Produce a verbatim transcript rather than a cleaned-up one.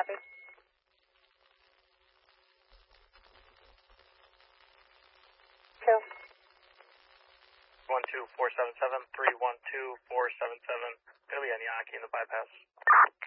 copy. Two. one two four seven seven, three one two four seven seven. Going to be on Yaki in the bypass.